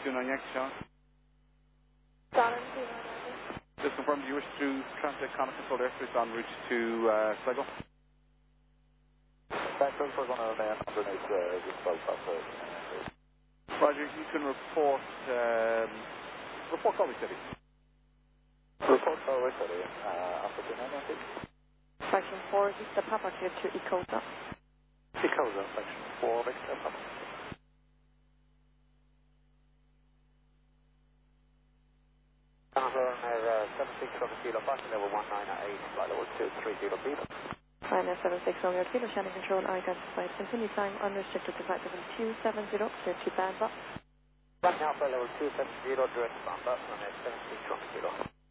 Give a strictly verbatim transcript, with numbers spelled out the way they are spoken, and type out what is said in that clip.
two nine Yankee, Sean. Darren, two nine Yankee. Just confirm, do you wish to translate common control airspace en route to uh, Sligo? Central for one of the men underneath uh, the twelve passer. Roger, you can report, um, report Galway City. Report Galway City, uh, after two nine Yankee. Section four, Vista Papa, clear to Ecota. Ecota, section four, Vista Papa. Downburn uh, seven six from kilo, back level one nine eight, flight level two three zero feet. China seven six on your kilo, channel control, identified. Continue flying unrestricted to flight level two seven zero, clear to Bandba. Right now, flight level two seven zero, direct Bandba, on seven six from kilo.